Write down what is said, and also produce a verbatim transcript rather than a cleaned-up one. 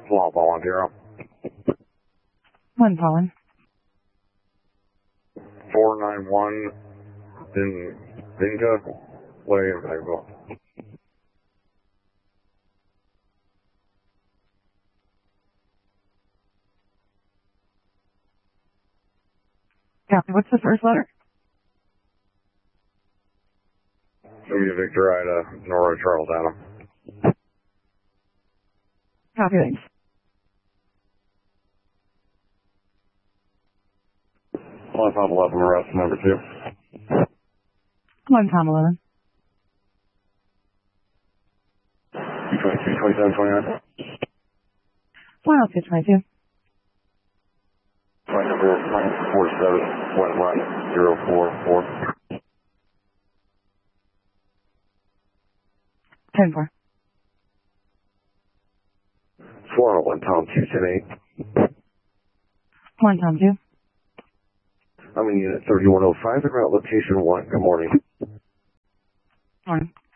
Swamp Volunteer. One Pollen. four nine one in Vinga Way in Fayetteville. Copy. What's the first letter? W Victor Ida, Nora Charles Adam. Copy. Thanks. One Tom eleven, arrest number two. One Tom eleven. twenty-two, twenty-seven, twenty-nine. One oh two twenty-two. Flight number nine four seven, one one zero four four. Ten four. Florida, one Tom two ten eight. One Tom two. I'm in unit thirty-one oh five, the route location one. Good morning. Morning.